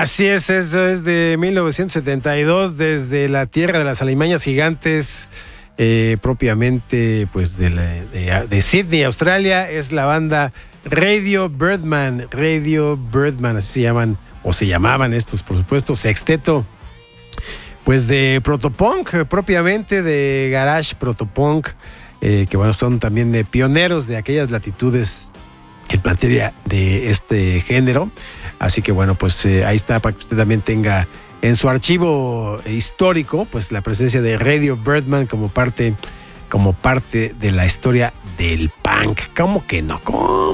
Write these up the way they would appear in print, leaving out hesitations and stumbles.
Así es, eso es de 1972, desde la tierra de las alimañas gigantes, propiamente pues de Sydney, Australia. Es la banda Radio Birdman, así se llaman, o se llamaban estos, por supuesto, sexteto, pues de protopunk, propiamente de garage protopunk, que bueno, son también de pioneros de aquellas latitudes en materia de este género. Así que bueno, pues ahí está para que usted también tenga en su archivo histórico pues la presencia de Radio Birdman como parte de la historia del punk. ¿Cómo que no?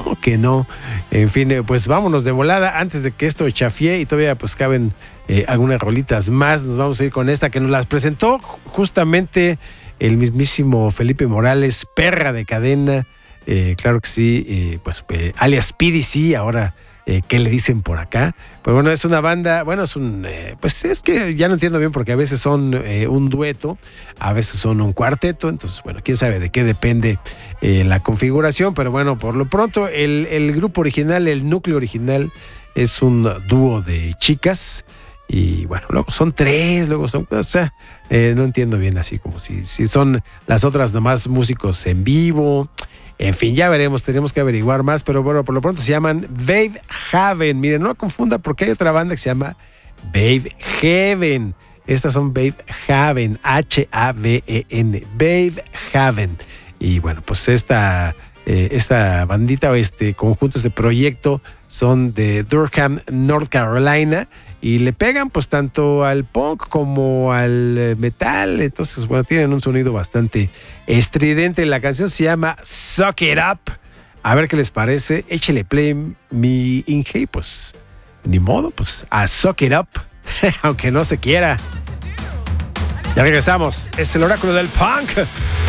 En fin, pues vámonos de volada antes de que esto chafie y todavía pues caben algunas rolitas más. Nos vamos a ir con esta que nos las presentó justamente el mismísimo Felipe Morales, perra de cadena. Claro que sí, pues alias PDC, ahora ¿qué le dicen por acá? Pero bueno, es una banda, bueno, pues es que ya no entiendo bien porque a veces son un dueto, a veces son un cuarteto, entonces bueno, quién sabe de qué depende la configuración, pero bueno, por lo pronto el grupo original, el núcleo original es un dúo de chicas y bueno, luego son tres, luego son, o sea, no entiendo bien así como si son las otras nomás músicos en vivo. En fin, ya veremos, tenemos que averiguar más, pero bueno, por lo pronto se llaman Babe Haven. Miren, no lo confunda porque hay otra banda que se llama Babe Heaven. Estas son Babe Haven, Haven, Babe Haven. Y bueno, pues esta bandita o este conjunto, este proyecto son de Durham, North Carolina. Y le pegan pues tanto al punk como al metal. Entonces, bueno, tienen un sonido bastante estridente. La canción se llama Suck It Up. A ver qué les parece. Échele play, mi Inge. Pues, ni modo, pues a Suck It Up. Aunque no se quiera. Ya regresamos. Es el oráculo del punk.